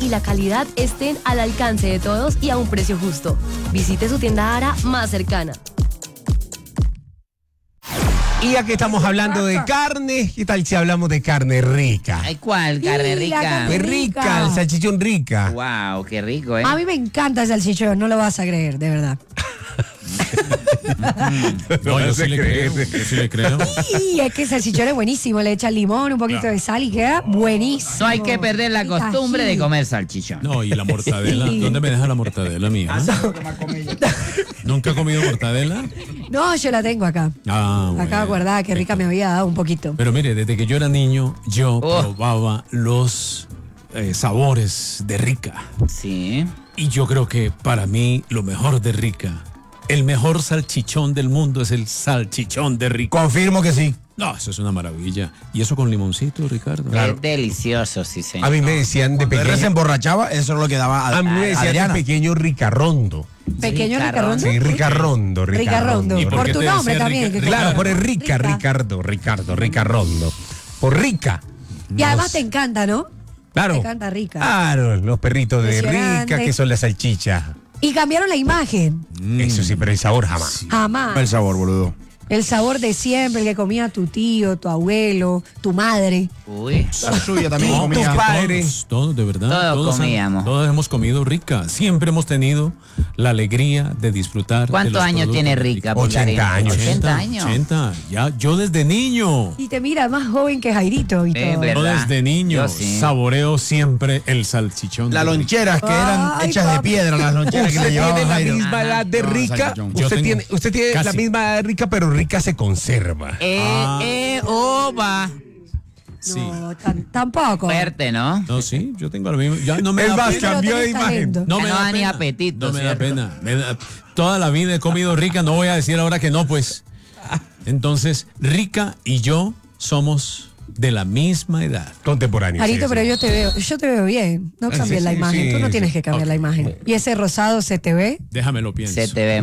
y la calidad estén al alcance de todos y a un precio justo. Visite su tienda ARA más cercana. Y ya que estamos hablando de carne, ¿qué tal si hablamos de carne rica? Ay, ¿cuál? Carne Sí, la rica. carne Qué rica, el salchichón rica. Wow, qué rico, ¿eh? A mí me encanta el salchichón, no lo vas a creer, de verdad. No, yo sí le creo. Yo sí le creo. Y es que el salchichón es buenísimo, le echa limón, un poquito de sal y queda buenísimo. No hay que perder la Y costumbre de tajín. comer salchichón. No, y la mortadela. Sí. ¿Dónde me deja la mortadela mía? ¿Nunca ha comido mortadela? No, yo la tengo acá. Ah, bueno. Acá guardada, que rica me había dado un poquito. Pero mire, desde que yo era niño, yo Oh. probaba los sabores de Rica. Sí. Y yo creo que para mí lo mejor de Rica, el mejor salchichón del mundo es el salchichón de Rica. Confirmo que sí. No, eso es una maravilla. Y eso con limoncito, Ricardo. Es delicioso, sí, señor. A mí me decían de Cuando él se pequeño. emborrachaba, eso es lo que daba A mí me decían de Adriana. pequeño ricarrondo. Pequeño Ricarrondo. ricarrondo. Sí, ricarrondo. Ricarrondo. ¿Y por Por qué tu te nombre decía también. Rica- que Claro, como- por el rica, ricarrondo. Por rica. Y además te encanta, ¿no? Claro. Te encanta rica. Claro, los perritos de Impresionante. rica, que son las salchichas. Y cambiaron la imagen. Eso sí, pero el sabor jamás. Jamás. El sabor, boludo. El sabor de siempre, el que comía tu tío, tu abuelo, tu madre. Uy. La suya también No, comía. tu padre. Todos, de verdad. Todos comíamos. Todos hemos comido Rica. Siempre hemos tenido la alegría de disfrutar. de ¿Cuántos los años productos tiene de Rica? 80 años. 80 años. 80. Ya, yo desde niño. Y te mira más joven que Jairito y todo. ¿verdad? Yo desde niño Yo sí. saboreo siempre el salchichón. Las de Rica. loncheras que eran Ay, hechas de papi. piedra, las loncheras que Usted le llevaban tiene la Jairo. misma edad de No, rica. salchichón. Yo Usted tengo tiene la casi. misma edad de rica, pero rica se conserva. Oba. Sí. No, tampoco. Fuerte, ¿no? No, sí, yo tengo lo mismo. Ya no me Es da más, pena. cambió de tenés imagen. talento. No me Ya no da da ni pena. apetito, No me da ¿cierto? pena. Toda la vida he comido Rica, no voy a decir ahora que no, pues. Entonces, Rica y yo somos de la misma edad. Contemporáneo. Jarito, sí, pero sí. yo te veo bien. No Sí, cambies la sí, imagen. sí, Tú no tienes sí. que cambiar Ok. la imagen. Y ese rosado se te ve. Déjame lo pienso. Se te ve